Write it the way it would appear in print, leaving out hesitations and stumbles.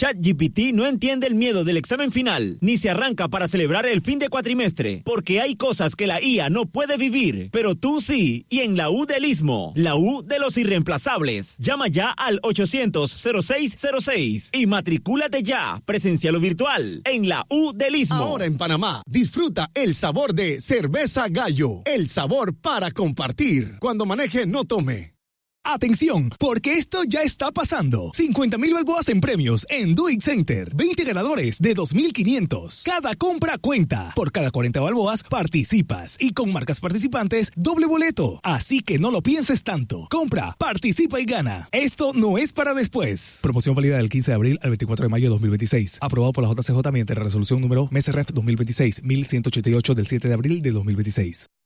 ChatGPT no entiende el miedo del examen final, ni se arranca para celebrar el fin de cuatrimestre, porque hay cosas que la IA no puede vivir, pero tú sí, y en la U del Istmo, la U de los irreemplazables. Llama ya al 800-0606 y matricúlate ya, presencial o virtual, en la U del Istmo. Ahora en Panamá, disfruta el sabor de Cerveza Gallo, el sabor para compartir. Cuando maneje, no tome. Atención, porque esto ya está pasando. 50,000 balboas en premios en Do It Center. 20 ganadores de 2,500. Cada compra cuenta. Por cada 40 balboas participas. Y con marcas participantes, doble boleto. Así que no lo pienses tanto. Compra, participa y gana. Esto no es para después. Promoción válida del 15 de abril al 24 de mayo de 2026. Aprobado por la JCJ mediante la resolución número MSRF 2026-1188 del 7 de abril de 2026.